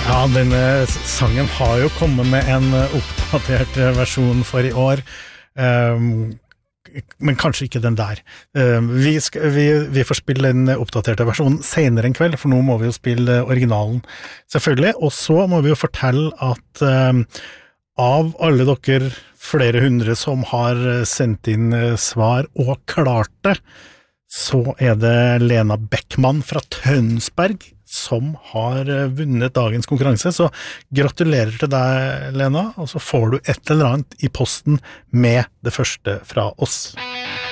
Ja, denne sangen har jo kommet med en oppdatert versjon for i år, men kanskje ikke den der. Vi får spille den oppdaterte versjonen senere en kveld, for nå må vi jo spille originalen, selvfølgelig. Og så må vi jo fortelle at av alle dere flere hundre som har sendt inn svar og klart det, så det Lena Beckmann fra Tønsberg som har vunnet dagens konkurranse, så gratulerer til deg, Lena, og så får du et eller annet i posten med det første fra oss.